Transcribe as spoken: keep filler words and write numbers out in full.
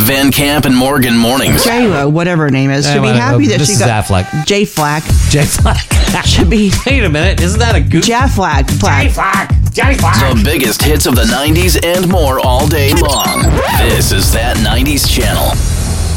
Van Camp and Morgan mornings. J Lo, whatever her name is, should Eh, be well, happy that this she is got Affleck. J Flack. J Flack. Should be Wait a minute. Isn't that a goof? J Flack. Flack. Flack. J Flack. The biggest hits of the nineties and more all day long. This is That nineties Channel.